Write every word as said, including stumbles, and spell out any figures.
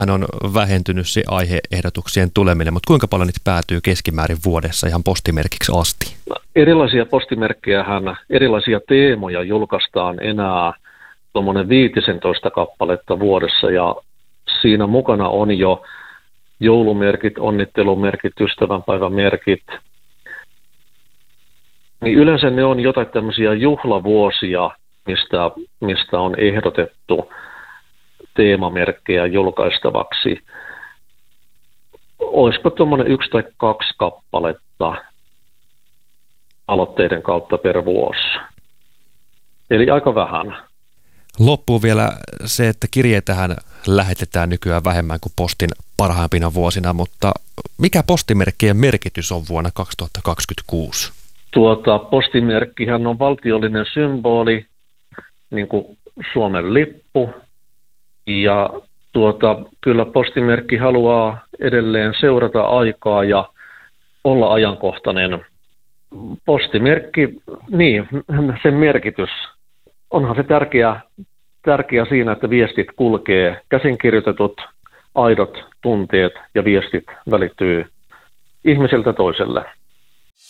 on vähentynyt se aiheehdotuksien tuleminen, mutta kuinka paljon niitä päätyy keskimäärin vuodessa ihan postimerkiksi asti? Erilaisia postimerkkejähän, erilaisia teemoja julkaistaan enää tuommoinen viisitoista kappaletta vuodessa ja siinä mukana on jo joulumerkit, onnittelumerkit, ystävänpäivämerkit. Niin yleensä ne on jotain tämmöisiä juhlavuosia, mistä, mistä on ehdotettu teemamerkkejä julkaistavaksi. Olisiko tuommoinen yksi tai kaksi kappaletta aloitteiden kautta per vuosi? Eli aika vähän. Loppuu vielä se, että kirjeitähän lähetetään nykyään vähemmän kuin postin parhaimpina vuosina, mutta mikä postimerkkien merkitys on vuonna kaksituhattakaksikymmentäkuusi? Tuota, postimerkkihän on valtiollinen symboli, niin kuin Suomen lippu, ja tuota, kyllä postimerkki haluaa edelleen seurata aikaa ja olla ajankohtainen. Postimerkki, niin, sen merkitys, onhan se tärkeä, tärkeä siinä, että viestit kulkee, käsinkirjoitetut, aidot tunteet ja viestit välittyy ihmiseltä toiselle.